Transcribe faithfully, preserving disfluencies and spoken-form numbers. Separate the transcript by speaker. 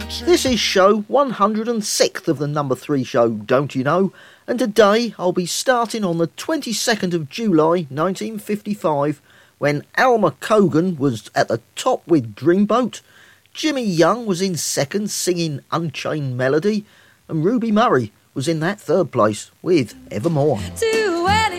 Speaker 1: This is show one hundred sixth of the number three show, Don't You Know? And today I'll be starting on the twenty-second of July nineteen fifty-five, when Alma Cogan was at the top with Dreamboat, Jimmy Young was in second singing Unchained Melody, and Ruby Murray was in that third place with Evermore.
Speaker 2: To any